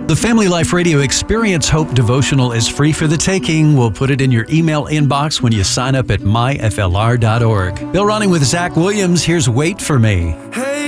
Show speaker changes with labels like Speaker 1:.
Speaker 1: The Family Life Radio Experience Hope devotional is free for the taking. We'll put it in your email inbox when you sign up at myflr.org. Bill Running with Zach Williams. Here's Wait for Me.
Speaker 2: Hey.